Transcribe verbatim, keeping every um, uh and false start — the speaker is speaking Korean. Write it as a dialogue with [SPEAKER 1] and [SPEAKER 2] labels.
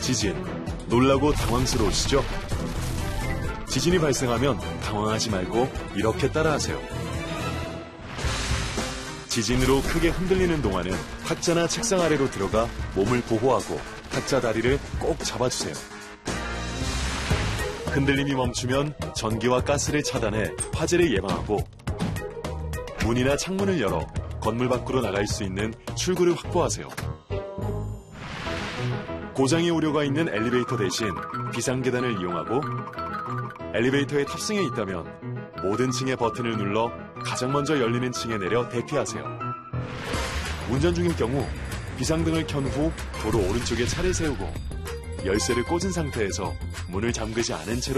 [SPEAKER 1] 지진, 놀라고 당황스러우시죠? 지진이 발생하면 당황하지 말고 이렇게 따라하세요. 지진으로 크게 흔들리는 동안은 탁자나 책상 아래로 들어가 몸을 보호하고 탁자 다리를 꼭 잡아주세요. 흔들림이 멈추면 전기와 가스를 차단해 화재를 예방하고 문이나 창문을 열어 건물 밖으로 나갈 수 있는 출구를 확보하세요. 고장이 우려가 있는 엘리베이터 대신 비상계단을 이용하고 엘리베이터에 탑승해 있다면 모든 층의 버튼을 눌러 가장 먼저 열리는 층에 내려 대피하세요. 운전 중일 경우 비상등을 켠 후 도로 오른쪽에 차를 세우고 열쇠를 꽂은 상태에서 문을 잠그지 않은 채로